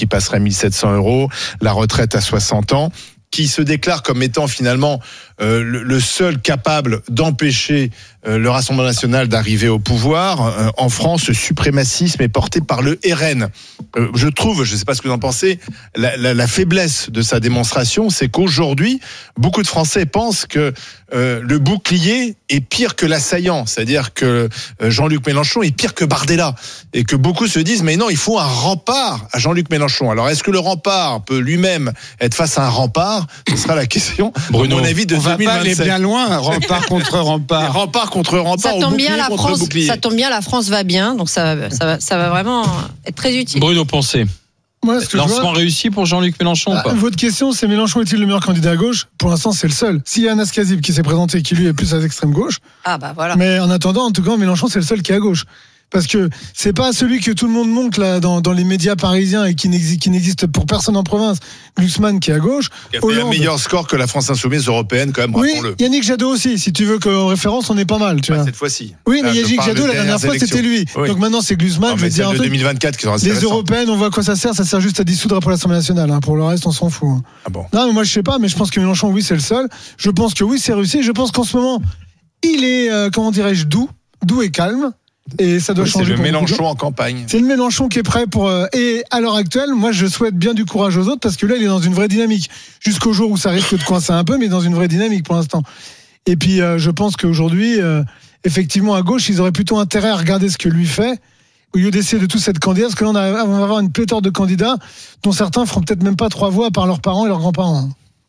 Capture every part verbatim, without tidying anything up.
qui passerait à mille sept cents euros, la retraite à soixante ans, qui se déclare comme étant finalement euh, le, le seul capable d'empêcher euh, le Rassemblement national d'arriver au pouvoir. Euh, en France, ce suprémacisme est porté par le R N. Euh, je trouve, je ne sais pas ce que vous en pensez, la, la, la faiblesse de sa démonstration, c'est qu'aujourd'hui, beaucoup de Français pensent que euh, le bouclier est pire que l'assaillant. C'est-à-dire que euh, Jean-Luc Mélenchon est pire que Bardella. Et que beaucoup se disent, mais non, il faut un rempart à Jean-Luc Mélenchon. Alors, est-ce que le rempart peut lui-même être face à un rempart ? Ce sera la question, Bruno, à mon avis, de on va deux mille vingt-sept. pas aller bien loin, rempart contre rempart. Rempart contre rempart, ça tombe bien, la France, bouclier. ça tombe bien, la France va bien, donc ça, va, ça, va, ça va vraiment être très utile. Bruno, pensez. Moi, ce que Lancement je vois, réussi pour Jean-Luc Mélenchon ah, ou pas ? votre question, c'est Mélenchon est-il le meilleur candidat à gauche ? Pour l'instant, c'est le seul. S'il y a Anas Kazib qui s'est présenté, qui lui est plus à l'extrême gauche. Ah bah voilà. Mais en attendant, en tout cas, Mélenchon, c'est le seul qui est à gauche. Parce que c'est pas celui que tout le monde monte là dans, dans les médias parisiens et qui n'existe, qui n'existe pour personne en province. Glucksmann qui est à gauche. Qui a fait Hollande. un meilleur score que la France insoumise européenne, quand même, Oui, rappelons-le. Yannick Jadot aussi. Si tu veux qu'en référence, on est pas mal. Tu Pas vois. cette fois-ci. Oui, Là, mais je Yannick parle Jadot, des la dernière fois, dernières c'était lui. élections. Oui. Donc maintenant, c'est Glucksmann. Non, je vais mais dire celle un de truc. deux mille vingt-quatre qui sera assez Les récente. européennes, on voit à quoi ça sert. Ça sert juste à dissoudre après l'Assemblée nationale. Hein. Pour le reste, on s'en fout. Hein. Ah bon. Non, mais moi, je sais pas, mais je pense que Mélenchon, oui, c'est le seul. Je pense que oui, c'est réussi. Je pense qu'en ce moment, il est, euh, comment dirais-je, doux, doux et calme. Et ça doit Oui, changer. c'est le pour beaucoup de Mélenchon gens. en campagne. C'est le Mélenchon qui est prêt pour. Euh, et à l'heure actuelle, moi, je souhaite bien du courage aux autres parce que là, il est dans une vraie dynamique. Jusqu'au jour où ça risque de coincer un peu, mais dans une vraie dynamique pour l'instant. Et puis, euh, je pense qu'aujourd'hui, euh, effectivement, à gauche, ils auraient plutôt intérêt à regarder ce que lui fait, au lieu d'essayer de tous être candidat, parce que là, on, a, on va avoir une pléthore de candidats, dont certains feront peut-être même pas trois voix par leurs parents et leurs grands-parents.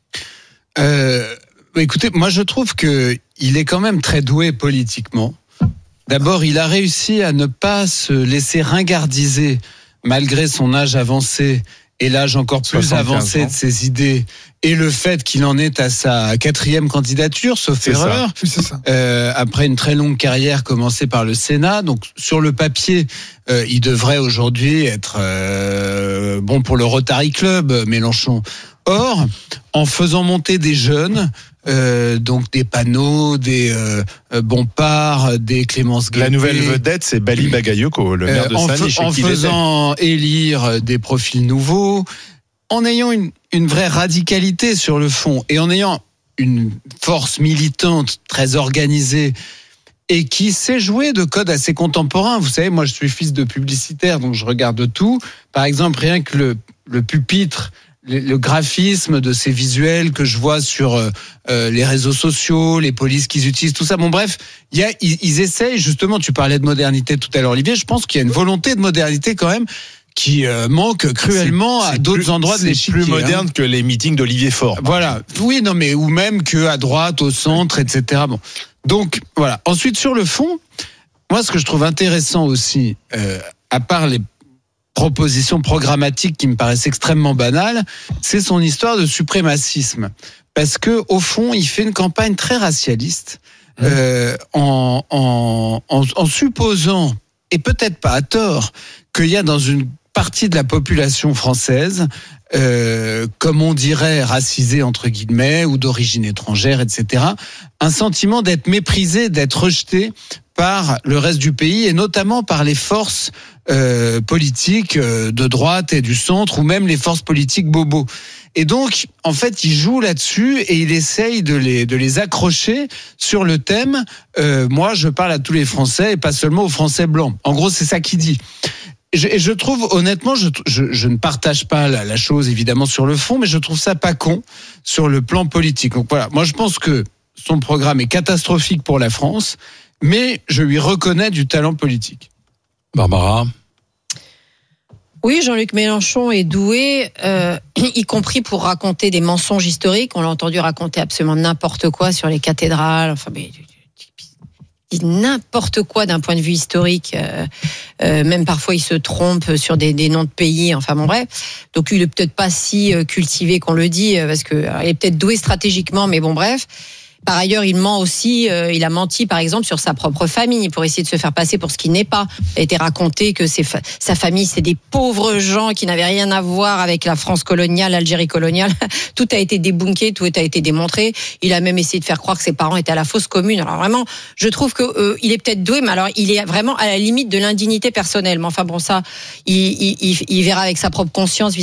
Euh, écoutez, moi je trouve que il est quand même très doué politiquement. D'abord, il a réussi à ne pas se laisser ringardiser malgré son âge avancé et l'âge encore plus avancé ans. de ses idées et le fait qu'il en est à sa quatrième candidature, sauf C'est erreur, Oui, c'est ça. euh, après une très longue carrière commencée par le Sénat. Donc sur le papier, euh, il devrait aujourd'hui être euh, bon pour le Rotary Club, Mélenchon. Or, en faisant monter des jeunes, euh, donc des Panot, des euh, Bompard, des Clémence Guelpé, La nouvelle vedette, c'est Bali Bagayoko, le maire de euh, en, Saint-Denis, fe- chez en qui il était. faisant élire des profils nouveaux, en ayant une, une vraie radicalité sur le fond et en ayant une force militante très organisée et qui sait jouer de codes assez contemporains. Vous savez, moi je suis fils de publicitaire, donc je regarde tout. Par exemple, rien que le, le pupitre, le, le graphisme de ces visuels que je vois sur euh, les réseaux sociaux, les polices qu'ils utilisent, tout ça. Bon bref, il y a, ils, ils essayent justement, tu parlais de modernité tout à l'heure Olivier, je pense qu'il y a une volonté de modernité quand même qui euh, manque cruellement C'est- à c'est d'autres plus- endroits de l'échiquier. C'est plus hein. moderne que les meetings d'Olivier Faure. Voilà. Oui, non, mais ou même que à droite, au centre, et cetera. Bon. Donc voilà. Ensuite, sur le fond, moi, ce que je trouve intéressant aussi, euh, à part les propositions programmatiques qui me paraissent extrêmement banales, c'est son histoire de suprémacisme. Parce que au fond, il fait une campagne très racialiste, euh, en, en, en, en supposant, et peut-être pas à tort, qu'il y a dans une partie de la population française, euh, comme on dirait racisée entre guillemets ou d'origine étrangère, et cetera, un sentiment d'être méprisé, d'être rejeté par le reste du pays et notamment par les forces euh, politiques euh, de droite et du centre ou même les forces politiques bobos. Et donc, en fait, il joue là-dessus et il essaye de les de les accrocher sur le thème. Euh, moi, je parle à tous les Français et pas seulement aux Français blancs. En gros, c'est ça qu'il dit. Et je, et je trouve, honnêtement, je, je, je ne partage pas la, la chose évidemment sur le fond, mais je trouve ça pas con sur le plan politique. Donc voilà, moi je pense que son programme est catastrophique pour la France, mais je lui reconnais du talent politique. Barbara. Oui, Jean-Luc Mélenchon est doué, euh, y compris pour raconter des mensonges historiques. On l'a entendu raconter absolument n'importe quoi sur les cathédrales. Enfin, mais il dit n'importe quoi d'un point de vue historique. Euh, euh, même parfois, il se trompe sur des, des noms de pays. Enfin, bon, bref. Donc, il est peut-être pas si cultivé qu'on le dit, parce que alors, il est peut-être doué stratégiquement, mais bon, bref. Par ailleurs, il ment aussi, euh, il a menti par exemple sur sa propre famille pour essayer de se faire passer pour ce qui n'est pas. Il a été raconté que ses fa- sa famille, c'est des pauvres gens qui n'avaient rien à voir avec la France coloniale, l'Algérie coloniale. Tout a été débunké, tout a été démontré. Il a même essayé de faire croire que ses parents étaient à la fosse commune. Alors vraiment, je trouve que euh, il est peut-être doué, mais alors il est vraiment à la limite de l'indignité personnelle. Mais enfin bon, ça, il, il, il, il verra avec sa propre conscience.